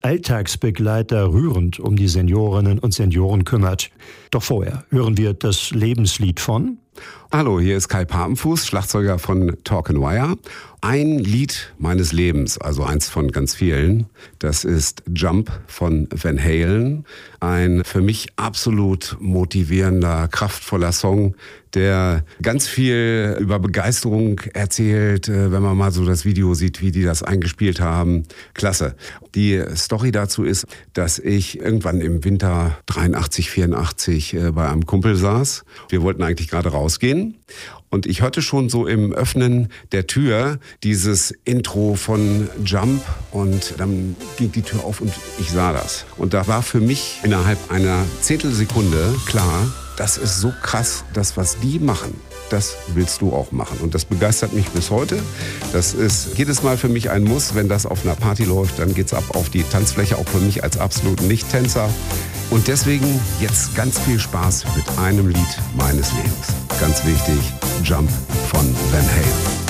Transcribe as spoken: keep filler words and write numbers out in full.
Alltagsbegleiter rührend um die Seniorinnen und Senioren kümmert. Doch vorher hören wir das Lebenslied von... Hallo, hier ist Kai Papenfuß, Schlagzeuger von Talk and Wire. Ein Lied meines Lebens, also eins von ganz vielen, das ist Jump von Van Halen. Ein für mich absolut motivierender, kraftvoller Song, der ganz viel über Begeisterung erzählt, wenn man mal so das Video sieht, wie die das eingespielt haben. Klasse. Die Story dazu ist, dass ich irgendwann im Winter dreiundachtzig, vierundachtzig bei einem Kumpel saß. Wir wollten eigentlich gerade rausgehen. Und ich hörte schon so im Öffnen der Tür dieses Intro von Jump und dann ging die Tür auf und ich sah das. Und da war für mich innerhalb einer Zehntelsekunde klar, das ist so krass, das, was die machen, das willst du auch machen. Und das begeistert mich bis heute. Das ist jedes Mal für mich ein Muss, wenn das auf einer Party läuft, dann geht's ab auf die Tanzfläche, auch für mich als absoluten Nicht-Tänzer. Und deswegen jetzt ganz viel Spaß mit einem Lied meines Lebens. Ganz wichtig, Jump von Van Halen.